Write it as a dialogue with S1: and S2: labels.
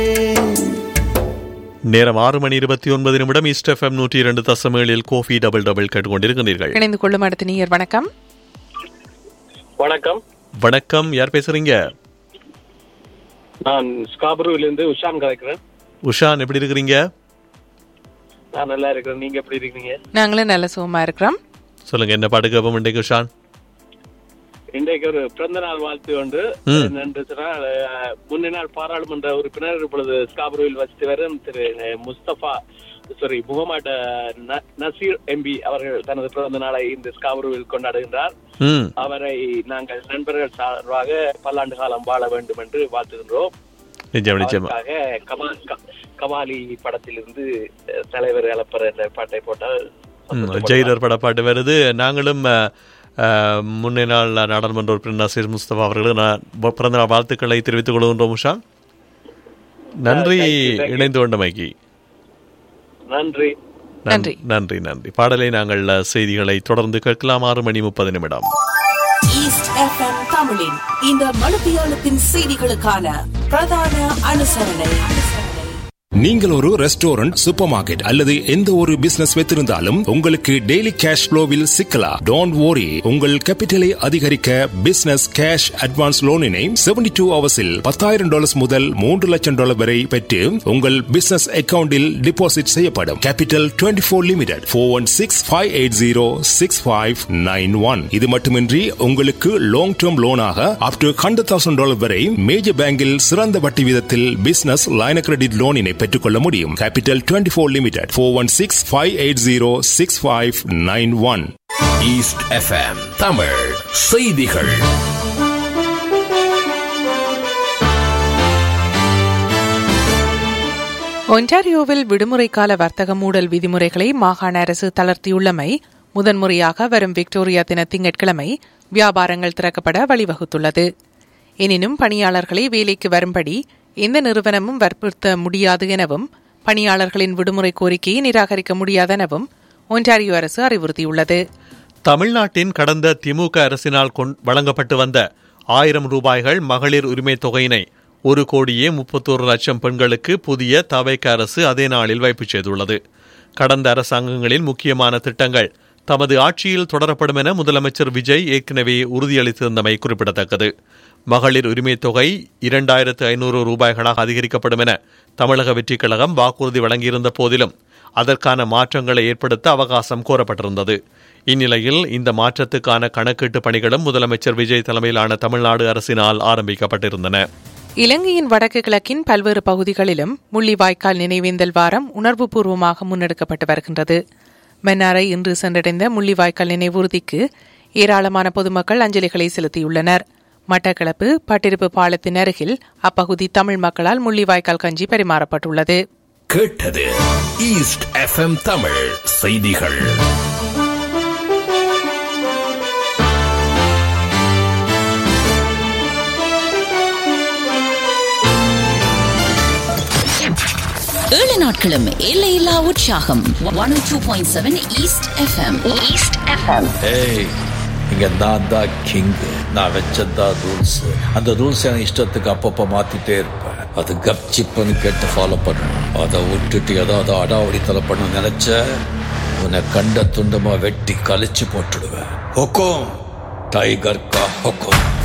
S1: நேரம் 6:29 east FM 102.7 Kofi double double கேட்டுக்கொண்டிருக்கிறீர்கள்.
S2: இணைந்து கொள்ளும் அடுத்த நேயர். வணக்கம்.
S3: வணக்கம்.
S1: வணக்கம், யார் பேசுறீங்க?
S3: நான் ஸ்காபரூவிலிருந்து உஷான் கலைக்கிறேன்.
S1: உஷான், எப்படி இருக்கிறீங்க?
S3: நான் நல்லா இருக்கிறேன். நீங்க எப்படி இருக்கீங்க?
S2: நாங்களும் நல்ல சுகமா இருக்கிறோம்.
S1: சொல்லுங்க, என்ன பாட்டு கேட்போம் இன்றைக்கு உஷான்?
S3: இன்றைக்கு ஒரு பிறந்த நாள் வாழ்த்து ஒன்று. முன்னாள் பாராளுமன்ற உறுப்பினர் இப்பொழுது ஸ்காபரூவில் வசித்து வரும் திரு முகமது நசீர் எம்பி அவர்கள் தனது பிறந்த நாளை இந்த ஸ்காபரூவில் கொண்டாடுகின்றார். அவரை நாங்கள் நண்பர்கள் சார்பாக பல்லாண்டு காலம் வாழ வேண்டும் என்று வாழ்த்துகின்றோம். கமாலி படத்திலிருந்து தலைவர் இழப்பர் என்ற பாட்டை போட்டால்
S1: ஜெயிலர் பட பாட்டு வருது. நாங்களும் முன்னாள் நாடாளுமன்ற உறுப்பினர் நசீர் முஸ்தபா அவர்களுக்கு பிறந்தநாள் வாழ்த்துக்களை தெரிவித்துக் கொள்கின்றோம். உஷான், நன்றி இணைந்து கொண்டமைக்கு.
S3: நன்றி
S2: நன்றி
S1: நன்றி நன்றி. பாடலை நாங்கள் செய்திகளை தொடர்ந்து கேட்கலாம். 6:30
S4: ஈஸ்ட் எஃப்எம் தமிழின் இந்த மணித்தியாலத்தின் செய்திகளுக்கான பிரதான அனுசரணை.
S5: நீங்கள் ஒரு ரெஸ்டாரண்ட், சூப்பர் மார்க்கெட் அல்லது எந்த ஒரு பிசினஸ் வைத்திருந்தாலும் உங்களுக்கு டெய்லி கேஷ் ஃப்ளோவில் சிக்கலாம். டோன்ட் worry, உங்கள் கேபிட்டலை அதிகரிக்க பிசினஸ் கேஷ் அட்வான்ஸ் லோனினை 72 ஹவர்ஸில் $10,000 முதல் $3 லட்சம் வரை பெற்று உங்கள் பிசினஸ் அக்கவுண்டில் டிபாசிட் செய்யப்படும். Capital 24 limited 416-580-6591. இது மட்டுமின்றி உங்களுக்கு லாங் டேர்ம் லோனாக அப் டு $100,000 வரை மேஜர் பேங்கில் சிறந்த வட்டி வீதத்தில் பிசினஸ் லைன் கிரெடிட் லோனினை பெற்றுக்கொள்ள முடியும். Capital 24 limited 416-580-6591.
S6: East FM Tamil செய்திகள்.
S2: ஒன்டாரியோவில் விடுமுறை கால வர்த்தக மூடல் விதிமுறைகளை மாகாண அரசு தளர்த்தியுள்ளமை முதன்முறையாக வரும் விக்டோரியா தின திங்கட்கிழமை வியாபாரங்கள் திறக்கப்பட வழிவகுத்துள்ளது. எனினும் பணியாளர்களை வேலைக்கு வரும்படி எந்த நிறுவனமும் வற்புறுத்த முடியாது எனவும் பணியாளர்களின் விடுமுறை கோரிக்கையை நிராகரிக்க முடியாதெனவும் ஒன்டாரியோ அரசு அறிவுறுத்தியுள்ளது.
S1: தமிழ்நாட்டின் கடந்த திமுக அரசினால் வழங்கப்பட்டு வந்த ₹1000 மகளிர் உரிமை தொகையினை 1,31,00,000 பெண்களுக்கு புதிய தவைக்க அரசு அதே நாளில் வைப்பு செய்துள்ளது. கடந்த அரசாங்கங்களின் முக்கியமான திட்டங்கள் தமது ஆட்சியில் தொடரப்படும் என முதலமைச்சர் விஜய் ஏற்கனவே உறுதியளித்திருந்தமை குறிப்பிடத்தக்கது. மகளிர் உரிமை தொகை ₹2,500 அதிகரிக்கப்படும் என தமிழக வெற்றிக் கழகம் வாக்குறுதி வழங்கியிருந்த போதிலும் அதற்கான மாற்றங்களை ஏற்படுத்த அவகாசம் கோரப்பட்டிருந்தது. இந்நிலையில் இந்த மாற்றத்துக்கான கணக்கீட்டு பணிகளும் முதலமைச்சர் விஜய் தலைமையிலான தமிழ்நாடு அரசினால் ஆரம்பிக்கப்பட்டிருந்தன.
S2: இலங்கையின் வடக்கு கிழக்கின் பல்வேறு பகுதிகளிலும் முள்ளிவாய்க்கால் நினைவேந்தல் வாரம் உணர்வுபூர்வமாக முன்னெடுக்கப்பட்டு வருகின்றது. மன்னாரை இன்று சென்றடைந்த முள்ளிவாய்க்கால் நினைவூர்திக்கு ஏராளமான பொதுமக்கள் அஞ்சலிகளை செலுத்தியுள்ளனர். மட்டக்களப்பு பட்டிருப்பு பாலத்தின் அருகில் அப்பகுதி தமிழ் மக்களால் முள்ளிவாய்க்கால் கஞ்சி பரிமாறப்பட்டுள்ளது.
S6: கேட்டது ஈஸ்ட் எஃப்எம் தமிழ் செய்திகள்.
S4: ஏழு நாட்களும் எல்லையில்லா உற்சாகம். 102.7 ஈஸ்ட் எஃப்எம். East FM.
S7: இங்க நான் தான் கிங். நான் வச்சதா ரூல்ஸ். அந்த ரூல்ஸ் எனக்கு இஷ்டத்துக்கு அப்பப்போ மாத்திட்டே இருப்பேன். அது கப்சிப்புன்னு கேட்டு ஃபாலோ பண்ணணும். அதை விட்டுட்டு ஏதாவது அடாவடித்தலை பண்ண நினைச்ச உன்னை கண்ட துண்டமா வெட்டி கழிச்சு போட்டுடுவேன். ஹொக்கோம் டைகர் கா ஹொக்கோம்.